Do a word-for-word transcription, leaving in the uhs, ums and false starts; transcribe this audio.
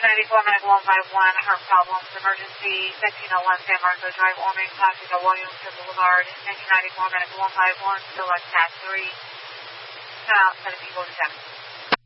ninety-four, medical one five one, heart problems, emergency, fifteen oh one San Marcos Drive, Ormond, Classic Williamson Boulevard, nineteen ninety-four, medical one five one, select task three, uh, seventeen forty-seven.